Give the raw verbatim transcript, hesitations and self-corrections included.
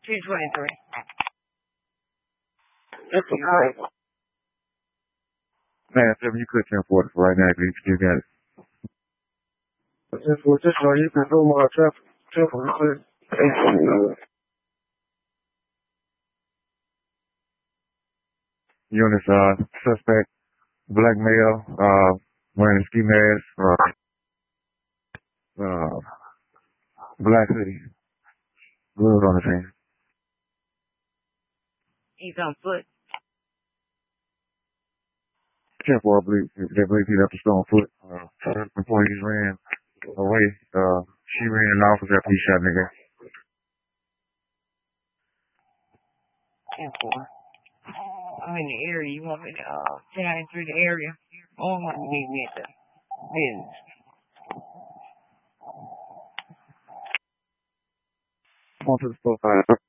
two twenty-three. That's all right. Man, seven, you could ten forty for right now, if you still got it. ten forty, just so you can do more traffic. ten forty. Units, uh, suspect, black male, uh, wearing a ski mask, uh, uh, black hoodie, gloves on his hand. He's on foot. ten four, I believe, they believe he left the stone foot, uh, employees ran away, uh, she ran an officer after he shot nigga. ten four. I'm in the area. You want me to, uh, fly through the area? Or want to meet me at the business? On to the store.